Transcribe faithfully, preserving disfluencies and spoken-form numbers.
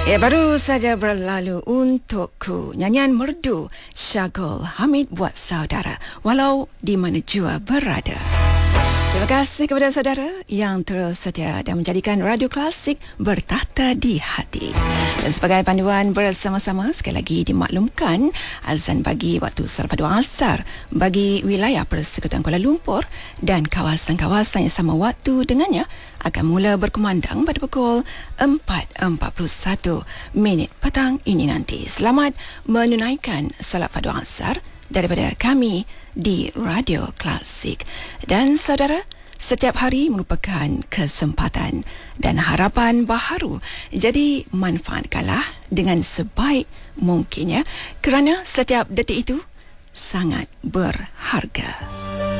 Ya, baru saja berlalu untukku nyanyian merdu Syagul Hamid buat saudara walau di mana jua berada. Terima kasih kepada saudara yang terus setia dan menjadikan Radio Klasik bertahta di hati. Dan sebagai panduan bersama-sama, sekali lagi dimaklumkan azan bagi waktu selepas dua asar bagi wilayah Persekutuan Kuala Lumpur dan kawasan-kawasan yang sama waktu dengannya akan mula berkumandang pada pukul empat empat puluh satu minit petang ini nanti. Selamat menunaikan solat fardu asar daripada kami di Radio Klasik. Dan saudara, setiap hari merupakan kesempatan dan harapan baharu. Jadi manfaatkanlah dengan sebaik mungkinnya kerana setiap detik itu sangat berharga.